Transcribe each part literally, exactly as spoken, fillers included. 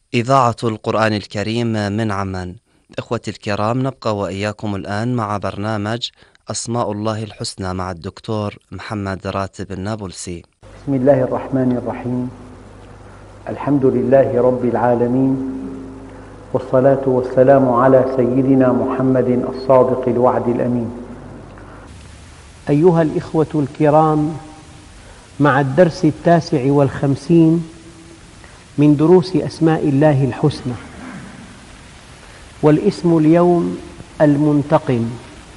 إذاعة القرآن الكريم من عمان. إخوتي الكرام، نبقى وإياكم الآن مع برنامج أسماء الله الحسنى مع الدكتور محمد راتب النابلسي. بسم الله الرحمن الرحيم. الحمد لله رب العالمين، والصلاة والسلام على سيدنا محمد الصادق الوعد الأمين. أيها الإخوة الكرام، مع الدرس التاسع والخمسين من دروس أسماء الله الحسنى، والاسم اليوم المنتقم.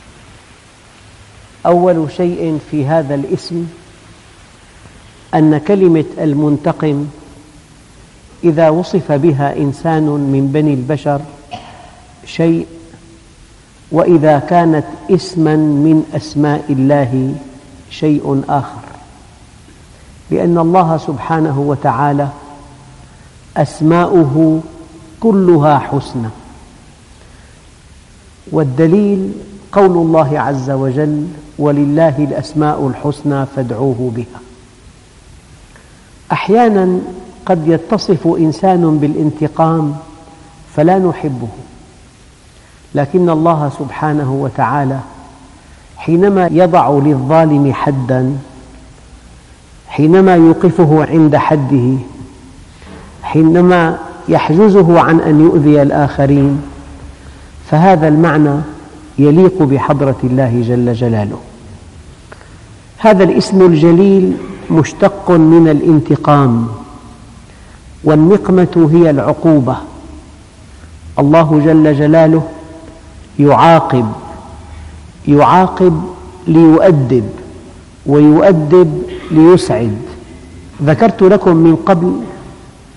أول شيء في هذا الاسم أن كلمة المنتقم إذا وصف بها إنسان من بني البشر شيء، وإذا كانت اسماً من أسماء الله شيء آخر، لأن الله سبحانه وتعالى أسماؤه كلها حسنى، والدليل قول الله عز وجل: ولله الأسماء الحسنى فادعوه بها. أحياناً قد يتصف إنسان بالانتقام فلا نحبه، لكن الله سبحانه وتعالى حينما يضع للظالم حداً، حينما يوقفه عند حده، حينما يحجزه عن أن يؤذي الآخرين، فهذا المعنى يليق بحضرة الله جل جلاله. هذا الاسم الجليل مشتق من الانتقام، والنقمة هي العقوبة. الله جل جلاله يعاقب، يعاقب ليؤدب، ويؤدب ليسعد. ذكرت لكم من قبل